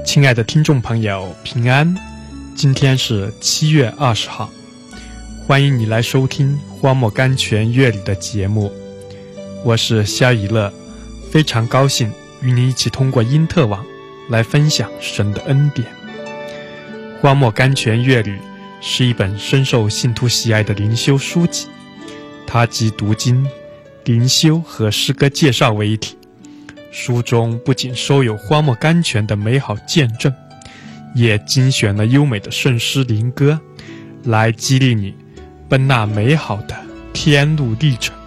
亲爱的听众朋友，平安！今天是7月20号，欢迎你来收听荒漠甘泉乐理的节目。我是肖以乐，非常高兴与你一起通过因特网来分享神的恩典。荒漠甘泉乐理是一本深受信徒喜爱的灵修书籍，它集读经、灵修和诗歌介绍为一体。书中不仅收有荒漠甘泉的美好见证，也精选了优美的圣诗灵歌，来激励你奔那美好的天路历程。